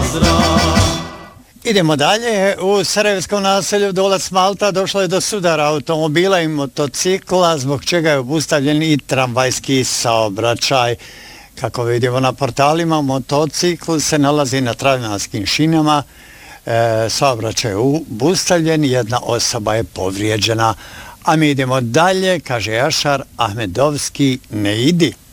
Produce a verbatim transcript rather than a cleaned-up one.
Idemo dalje. U sarajevskom naselju Dolac Malta došlo je do sudara automobila i motocikla, zbog čega je obustavljen i tramvajski saobraćaj. Kako vidimo na portalima, motocikl se nalazi na tramvajskim šinama, e, saobraćaj je obustavljen, jedna osoba je povrijeđena. A mi idemo dalje, kaže Jašar Ahmedovski, ne idi.